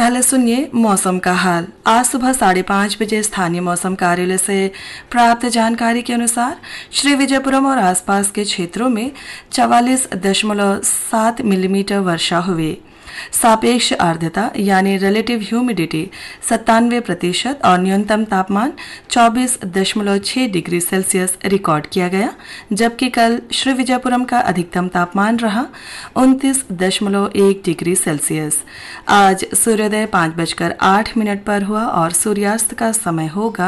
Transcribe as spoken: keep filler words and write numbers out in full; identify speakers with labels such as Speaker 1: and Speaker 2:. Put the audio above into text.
Speaker 1: पहले सुनिए मौसम का हाल। आज सुबह साढ़े पाँच बजे स्थानीय मौसम कार्यालय से प्राप्त जानकारी के अनुसार श्री विजयपुरम और आसपास के क्षेत्रों में चवालीस दशमलव सात मिलीमीटर वर्षा हुई। सापेक्ष आर्द्रता यानी रिलेटिव ह्यूमिडिटी सत्तानवे प्रतिशत और न्यूनतम तापमान चौबीस दशमलव छह डिग्री सेल्सियस रिकॉर्ड किया गया, जबकि कल श्री विजयपुरम का अधिकतम तापमान रहा उनतीस दशमलव एक डिग्री सेल्सियस। आज सूर्योदय पाँच बजकर आठ मिनट पर हुआ और सूर्यास्त का समय होगा